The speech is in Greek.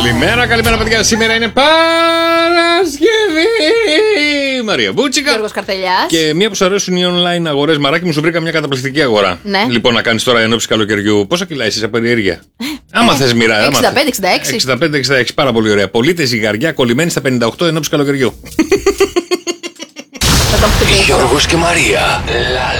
Καλημέρα παιδιά, σήμερα είναι Παρασκευή. Μαρία Μπούτσικα, Γιώργος Καρτελιάς. και μία που σου αρέσουν οι online αγορές. Μαράκι μου, σου βρήκα μια καταπληκτική αγορά. Ναι. Λοιπόν, να κάνεις τώρα ενόψει καλοκαιριού. Πόσα κιλά είσαι από περιέργεια? Άμα θες μοιρά. 65-66. 65-66, πάρα πολύ ωραία. Πολίτες ζυγαριά κολλημένοι στα 58 ενόψει καλοκαιριού. Θα τον χτυπήσω. Γιώργος και Μαρία.